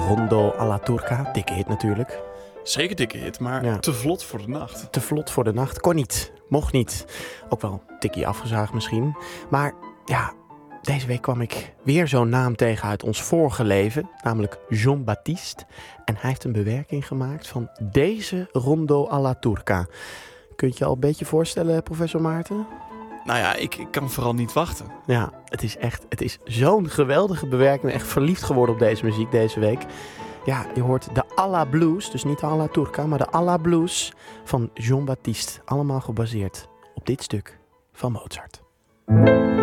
Rondo alla Turca, dikke hit natuurlijk. Zeker dikke hit, maar te vlot voor de nacht. Te vlot voor de nacht, kon niet, mocht niet. Ook wel tikkie afgezaagd misschien. Maar ja, deze week kwam ik weer zo'n naam tegen uit ons vorige leven, namelijk Jean-Baptiste. En hij heeft een bewerking gemaakt van deze Rondo alla Turca. Kunt je al een beetje voorstellen, professor Maarten? Nou ja, ik kan vooral niet wachten. Ja, het is zo'n geweldige bewerking. Ik ben echt verliefd geworden op deze muziek deze week. Ja, je hoort de Alla Blues, dus niet de Alla Turca, maar de Alla Blues van Jean-Baptiste. Allemaal gebaseerd op dit stuk van Mozart.